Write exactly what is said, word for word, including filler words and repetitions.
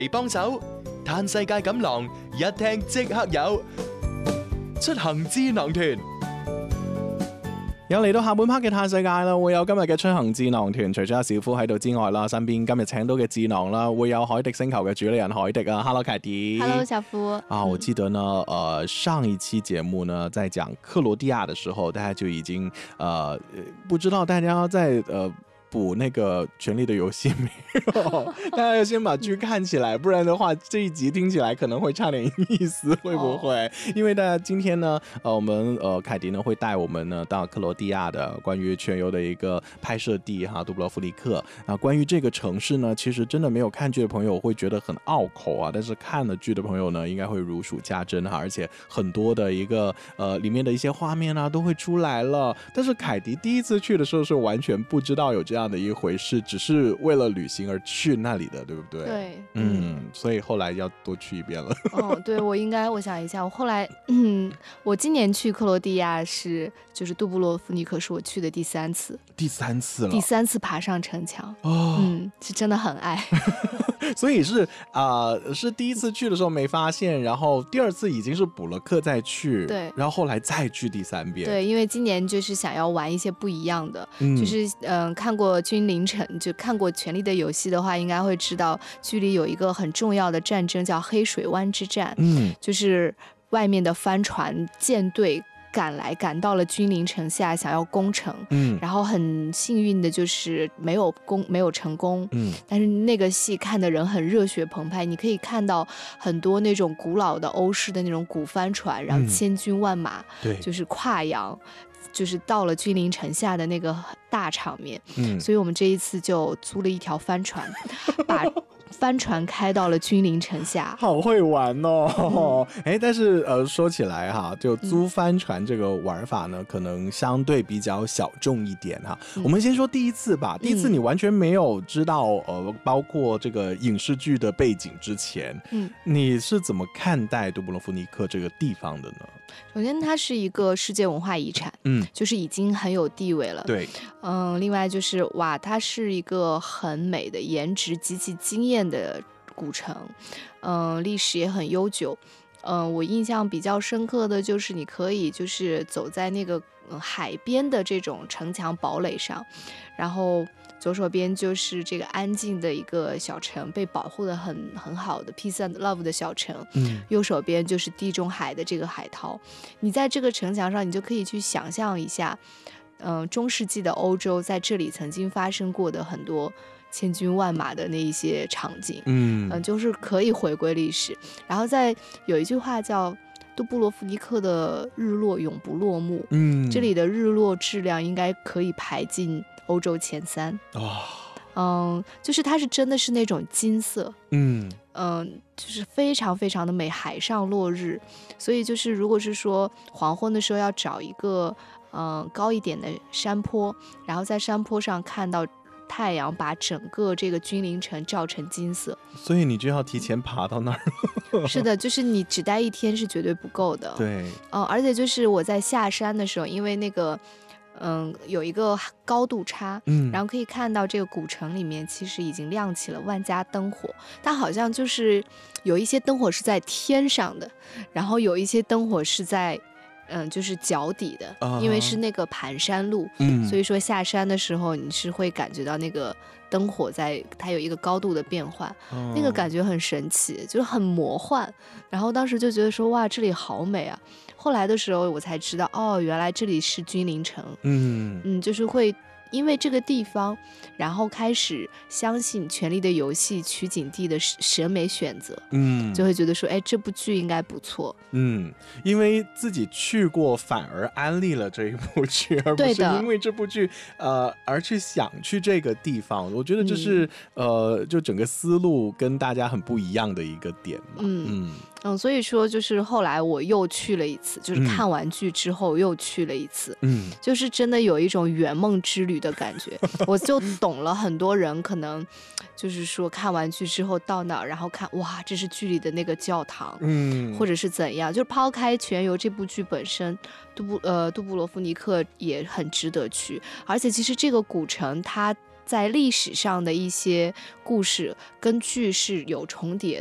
嚟幫手，嘆世界錦囊一聽即刻有，出行智囊團。 有嚟到下半 part 嘅嘆世界啦，會有今日嘅出行智囊團，除咗阿小夫喺度之外啦，身邊今日請到嘅智囊啦，會有海迪星球嘅主理人海迪啊 ，Hello 凱迪 ，Hello 小夫啊，我記得呢，呃，上一期節目呢，在講克羅地亞的時候，大家就已經呃，不知道大家在呃。補那個權力的遊戲沒有？大家要先把劇看起來，不然的話這一集聽起來可能會差點意思，會不會？哦、因為大家今天呢，呃，我們呃凱迪呢會帶我們呢到克羅地亞的關於全遊的一個拍攝地哈，杜布羅夫尼克啊。關於這個城市呢，其實真的沒有看劇的朋友會覺得很拗口啊，但是看了劇的朋友呢，應該會如數家珍哈，而且很多的一個呃裡面的一些畫面啊都會出來了。但是凱迪第一次去的時候是完全不知道有這樣。這樣的一回事，只是為了旅行而去那裡的，對不對？ 對， 嗯，所以後來要多去一遍了。 哦，對，我應該，我想一下，我後來，嗯，我今年去克羅地亞是，就是杜布羅夫尼克是我去的第三次， 第三次了， 第三次爬上城牆， 哦， 嗯，是真的很愛。 所以是啊、呃，是第一次去的時候沒發現，然後第二次已經是補了課再去， 對， 然後後來再去第三遍。 對，因為今年就是想要玩一些不一樣的， 嗯、 就是嗯、呃，看過《君臨城》，就看過《權力的遊戲》的話，應該會知道劇裡有一個很重要的戰爭叫黑水灣之戰，嗯，就是外面的帆船艦隊趕來，趕到了君臨城下，想要攻城，嗯，然後很幸運的就是沒有攻，沒有成功，嗯，但是那個戲看的人很熱血澎湃，你可以看到很多那種古老的歐式的那種古帆船，然後千軍萬馬，對、嗯，就是跨洋，就是到了君臨城下的那個大場面，嗯，所以我們這一次就租了一條帆船，把帆船開到了君臨城下， 好會玩哦！哎、嗯，但是呃，說起來哈，就租帆船這個玩法呢，嗯、可能相對比較小眾一點哈。嗯、我們先說第一次吧。第一次你完全沒有知道呃，包括這個影視劇的背景之前，嗯，你是怎麼看待杜布羅夫尼克這個地方的呢？ 首先，它是一個世界文化遺產，嗯，就是已經很有地位了。 對， 嗯，另外就是哇，它是一個很美的、顏值極其驚豔的古城，嗯，歷史也很悠久。嗯，我印象比較深刻的就是你可以就是走在那個、嗯、海邊的這種城牆堡壘上，然後左手邊就是這個安靜的一個小城，被保護得很很好的 Peace and Love 的小城，嗯，右手邊就是地中海的這個海濤。你在這個城牆上，你就可以去想象一下，嗯，中世紀的歐洲在這裡曾經發生過的很多千軍萬馬的那一些場景，嗯，嗯，就是可以回歸歷史。然後在有一句話叫杜布羅夫尼克的日落永不落幕，嗯，這裡的日落質量應該可以排進歐洲前三。哦，嗯，就是它是真的是那種金色，嗯嗯，就是非常非常的美，海上落日。所以就是如果是說黃昏的時候要找一個嗯高一點的山坡，然後在山坡上看到太陽把整個這個君臨城照成金色，所以你就要提前爬到那兒。 是的，就是你只待一天是絕對不夠的。 對， 嗯，而且就是我在下山的時候，因為那個嗯有一個高度差，嗯，然後可以看到這個古城裡面其實已經亮起了萬家燈火，但好像就是有一些燈火是在天上的，然後有一些燈火是在嗯，就是腳底的， uh-huh. 因為是那個盤山路，嗯，所以說下山的時候你是會感覺到那個燈火在它有一個高度的變換， uh-huh. 那個感覺很神奇，就是很魔幻。然後當時就覺得說哇，這裡好美啊。後來的時候我才知道，哦，原來這裡是君臨城，嗯嗯，就是會因為這個地方，然後開始相信《權力的遊戲》取景地的審美選擇，嗯，就會覺得說，哎，這部劇應該不錯， 嗯，因為自己去過，反而安利了這一部劇，而不是因為這部劇，呃，而去想去這個地方。我覺得這是，嗯、呃，就整個思路跟大家很不一樣的一個點嘛，嗯嗯嗯，所以說就是後來我又去了一次，就是看完劇之後又去了一次，嗯，就是真的有一種圓夢之旅的感覺，我就懂了很多人可能就是說看完劇之後到那兒，然後看哇，這是劇裡的那個教堂，嗯，或者是怎樣，就是拋開全遊這部劇本身，杜布呃杜布羅夫尼克也很值得去，而且其實這個古城它在历史上的一些故事跟剧是有重叠